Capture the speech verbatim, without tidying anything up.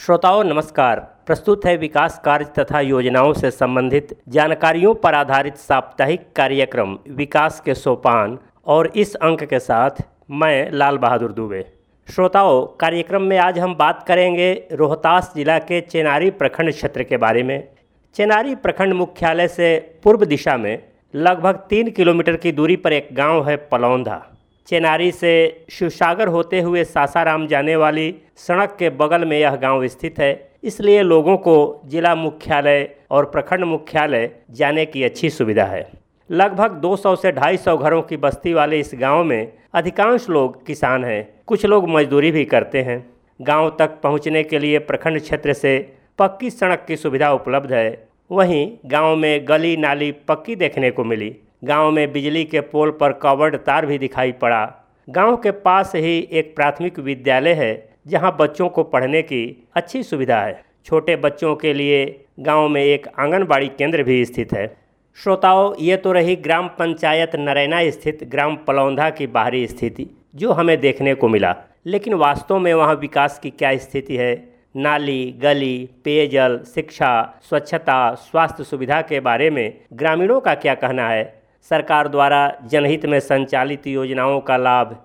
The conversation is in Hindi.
श्रोताओं नमस्कार। प्रस्तुत है विकास कार्य तथा योजनाओं से संबंधित जानकारियों पर आधारित साप्ताहिक कार्यक्रम विकास के सोपान, और इस अंक के साथ मैं लाल बहादुर दुबे। श्रोताओं, कार्यक्रम में आज हम बात करेंगे रोहतास जिला के चेनारी प्रखंड क्षेत्र के बारे में। चेनारी प्रखंड मुख्यालय से पूर्व दिशा में लगभग तीन किलोमीटर की दूरी पर एक गांव है पलौंधा। चेनारी से शिवसागर होते हुए सासाराम जाने वाली सड़क के बगल में यह गांव स्थित है, इसलिए लोगों को जिला मुख्यालय और प्रखंड मुख्यालय जाने की अच्छी सुविधा है। लगभग दो सौ से ढाई सौ घरों की बस्ती वाले इस गांव में अधिकांश लोग किसान हैं, कुछ लोग मजदूरी भी करते हैं। गांव तक पहुंचने के लिए प्रखंड क्षेत्र से पक्की सड़क की सुविधा उपलब्ध है। वहीं गांव में गली नाली पक्की देखने को मिली। गांव में बिजली के पोल पर कवर्ड तार भी दिखाई पड़ा। गांव के पास ही एक प्राथमिक विद्यालय है जहां बच्चों को पढ़ने की अच्छी सुविधा है। छोटे बच्चों के लिए गांव में एक आंगनबाड़ी केंद्र भी स्थित है। श्रोताओं, ये तो रही ग्राम पंचायत नरैना स्थित ग्राम पलौंधा की बाहरी स्थिति जो हमें देखने को मिला, लेकिन वास्तव में वहाँ विकास की क्या स्थिति है, नाली, गली, पेयजल, शिक्षा, स्वच्छता, स्वास्थ्य सुविधा के बारे में ग्रामीणों का क्या कहना है, सरकार द्वारा जनहित में संचालित योजनाओं का लाभ